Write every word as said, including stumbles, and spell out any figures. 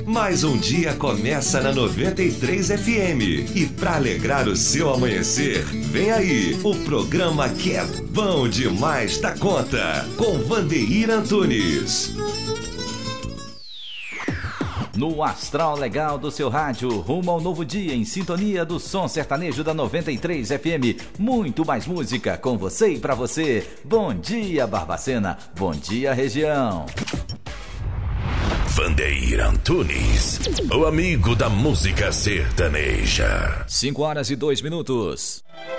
Mais um dia começa na noventa e três F M. E para alegrar o seu amanhecer, vem aí o programa que é bom demais da conta, com Vandeir Antunes. No astral legal do seu rádio, rumo ao novo dia em sintonia do som sertanejo da noventa e três F M. Muito mais música com você e pra você. Bom dia, Barbacena. Bom dia, região. Vandeir Antunes, o amigo da música sertaneja. cinco horas e dois minutos.